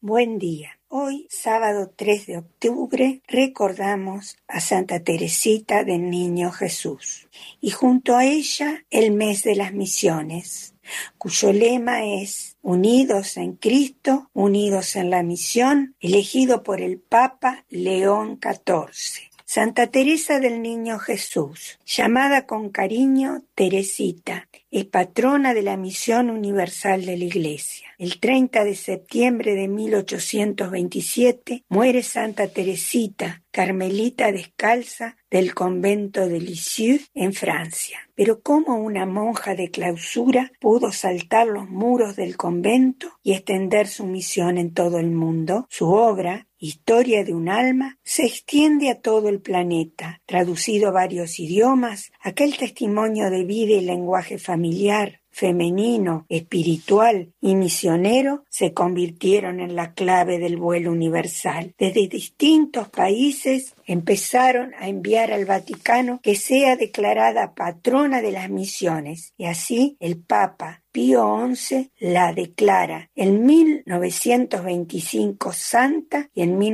Buen día. Hoy, sábado 3 de octubre, recordamos a Santa Teresita del Niño Jesús y junto a ella el mes de las misiones, cuyo lema es Unidos en Cristo, unidos en la misión, elegido por el Papa León XIV. Santa Teresa del Niño Jesús, llamada con cariño Teresita, es patrona de la Misión Universal de la Iglesia. El 30 de septiembre de 1827 muere Santa Teresita, carmelita descalza del convento de Lisieux en Francia. Pero ¿cómo una monja de clausura pudo saltar los muros del convento y extender su misión en todo el mundo? Su obra, Historia de un alma, se extiende a todo el planeta. Traducido a varios idiomas, aquel testimonio de vida y lenguaje familiar, femenino, espiritual y misionero se convirtieron en la clave del vuelo universal. Desde distintos países empezaron a enviar al Vaticano que sea declarada patrona de las misiones, y así el Papa Pío XI la declara en 1925 santa y en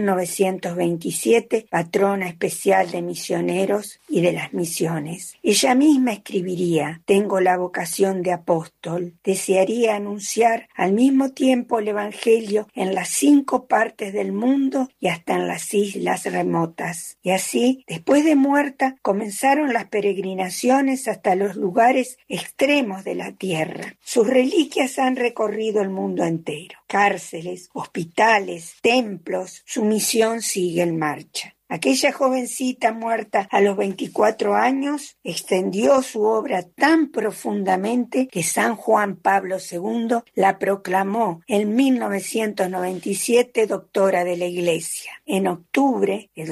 1927 patrona especial de misioneros y de las misiones. Ella misma escribiría: tengo la vocación de apóstol, desearía anunciar al mismo tiempo el Evangelio en las 5 partes del mundo y hasta en las islas remotas. Y así, después de muerta, comenzaron las peregrinaciones hasta los lugares extremos de la tierra. Sus reliquias han recorrido el mundo entero. Cárceles, hospitales, templos, su misión sigue en marcha. Aquella jovencita muerta a los 24 años extendió su obra tan profundamente que San Juan Pablo II la proclamó en 1997 doctora de la Iglesia. En octubre de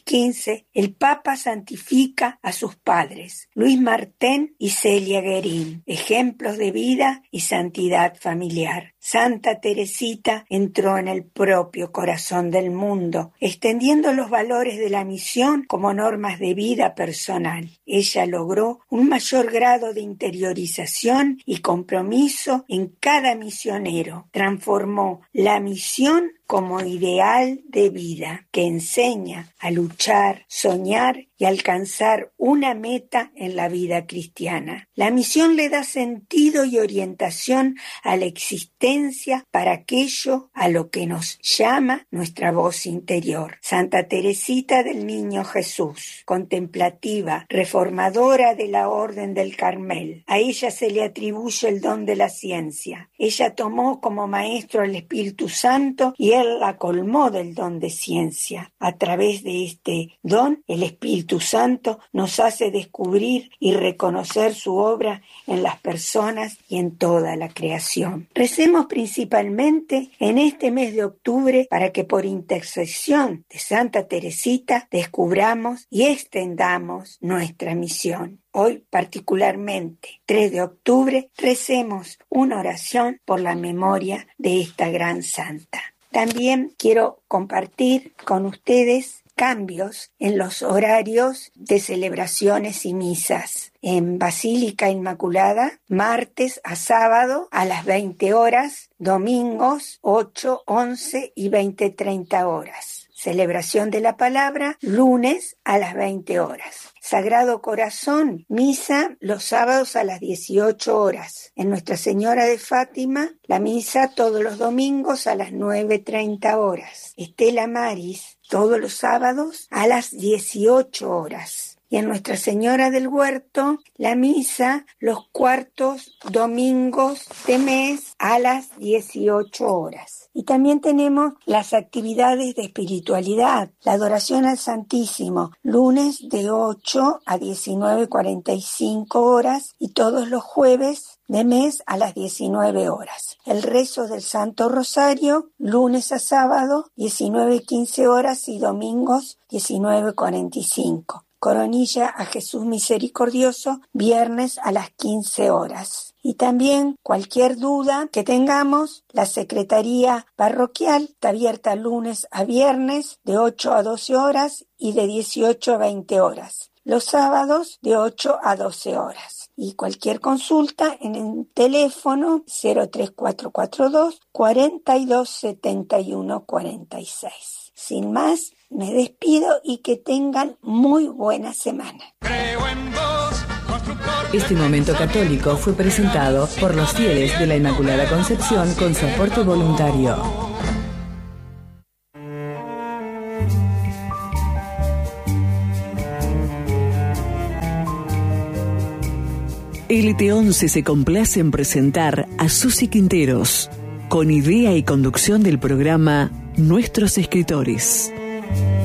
2015, el Papa santifica a sus padres, Luis Martén y Celia Guerín, ejemplos de vida y santidad familiar. Santa Teresita entró en el propio corazón del mundo, extendiendo los valores de la misión como normas de vida personal. Ella logró un mayor grado de interiorización y compromiso en cada misionero. Transformó la misión como ideal de vida que enseña a luchar, soñar y alcanzar una meta en la vida cristiana. La misión le da sentido y orientación a la existencia para aquello a lo que nos llama nuestra voz interior. Santa Teresita del Niño Jesús, contemplativa, reformadora de la Orden del Carmel. A ella se le atribuye el don de la ciencia. Ella tomó como maestro al Espíritu Santo y él la colmó del don de ciencia. A través de este don, el Espíritu Santo nos hace descubrir y reconocer su obra en las personas y en toda la creación. Recemos principalmente en este mes de octubre para que por intercesión de Santa Teresita descubramos y extendamos nuestra misión. Hoy, particularmente, 3 de octubre, recemos una oración por la memoria de esta gran santa. También quiero compartir con ustedes cambios en los horarios de celebraciones y misas. En Basílica Inmaculada, martes a sábado a las 20 horas, domingos 8, 11 y 20:30 horas. Celebración de la Palabra, lunes a las 20 horas. Sagrado Corazón, misa los sábados a las 18 horas. En Nuestra Señora de Fátima, la misa todos los domingos a las 9:30 horas. Estela Maris, todos los sábados a las 18 horas. Y en Nuestra Señora del Huerto, la misa los cuartos domingos de mes a las 18 horas. Y también tenemos las actividades de espiritualidad, la adoración al Santísimo, lunes de 8 a 19:45 horas y todos los jueves de mes a las 19 horas. El rezo del Santo Rosario, lunes a sábado, 19:15 horas y domingos 19:45. Coronilla a Jesús Misericordioso, viernes a las 15 horas. Y también cualquier duda que tengamos, la Secretaría Parroquial está abierta lunes a viernes de 8 a 12 horas y de 18 a 20 horas. los sábados de 8 a 12 horas. Y cualquier consulta en el teléfono 03442 4271 46. Sin más, me despido y que tengan muy buena semana. Este momento católico fue presentado por los fieles de la Inmaculada Concepción con soporte voluntario. LT11 se complace en presentar a Susi Quinteros, con idea y conducción del programa Nuestros Escritores.